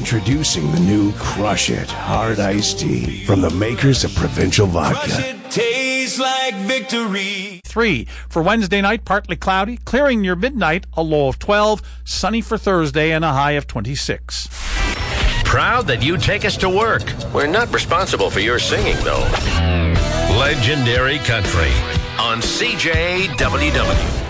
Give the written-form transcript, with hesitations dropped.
Introducing the new Crush It Hard Iced Tea from the makers of Provincial Vodka. Crush it, tastes like victory. 3. For Wednesday night, partly cloudy, clearing near midnight, a low of 12, sunny for Thursday, and a high of 26. Proud that you take us to work. We're not responsible for your singing, though. Legendary Country on CJWW.